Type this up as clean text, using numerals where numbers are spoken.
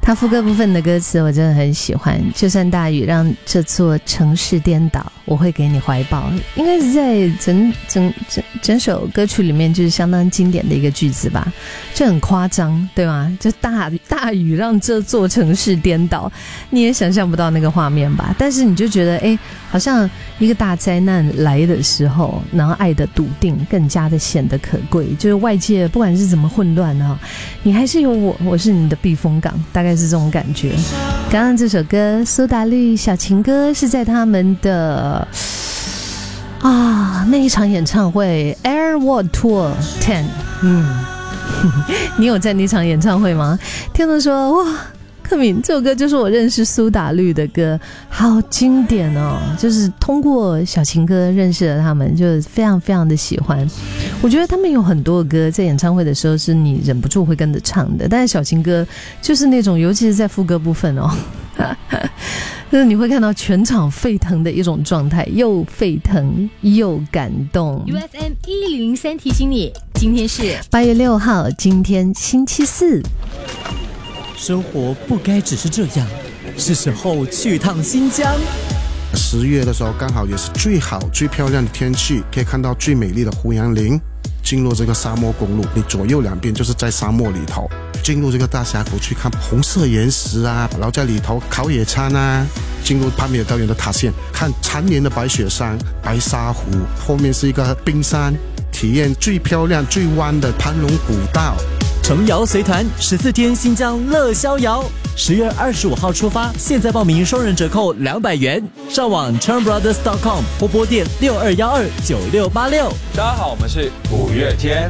他副歌部分的歌词我真的很喜欢，就算大雨让这座城市颠倒，我会给你怀抱，应该是在整首歌曲里面就是相当经典的一个句子吧，就很夸张，对吗？就大雨让这座城市颠倒，你也想象不到那个画面吧？但是你就觉得，好像一个大灾难来的时候，然后爱的笃定更加的显得可贵，就是外界不管是怎么混乱啊，你还是有我是你的避风港，大概是这种感觉。刚刚这首歌苏打绿小情歌是在他们的那一场演唱会 Air World Tour 10，你有在那场演唱会吗？听到说哇，克敏这首歌就是我认识苏打绿的歌，好经典哦，就是通过小情歌认识了他们，就非常非常的喜欢。我觉得他们有很多歌在演唱会的时候是你忍不住会跟着唱的，但是小情歌就是那种尤其是在副歌部分就是你会看到全场沸腾的一种状态，又沸腾又感动。 UFM 1003提醒你，今天是 8月6号，今天星期四。 生活不该只是这样，是时候去趟新疆。 10月的时候刚好也是最好最漂亮的天气，可以看到最美丽的胡杨林。进入这个沙漠公路，你左右两边就是在沙漠里头，进入这个大峡谷去看红色岩石啊，然后在里头烤野餐啊，进入帕米尔高原的塔县，看缠绵的白雪山、白沙湖，后面是一个冰山，体验最漂亮最弯的盘龙古道。 程瑶随团14天新疆乐逍遥，10月25号出发，现在报名双人折扣200元，上网 CHARMBrothers.com 或拨电62129686。 大家好，我们是五月天。